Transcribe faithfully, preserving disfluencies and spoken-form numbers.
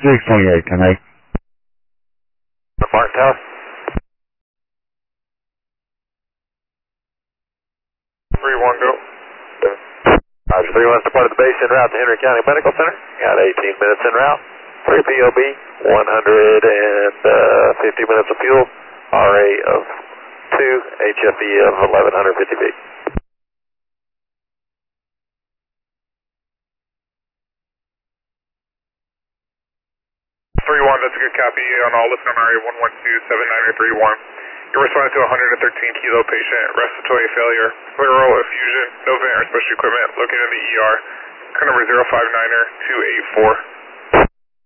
six twenty-eight, ten eight. Martin Tower. three one, go. Roger, three one, departed the base en route to Henry County Medical Center. Got eighteen minutes en route. three P O B, one hundred fifty minutes of fuel. R A of two, H F E of eleven fifty feet. three one, that's a good copy on all. Listen on R A one one two seven nine three one. You're responding to a one hundred thirteen kilo patient, respiratory failure, pleural effusion, no vent or special equipment, located in the E R. Car number zero five niner two eight four.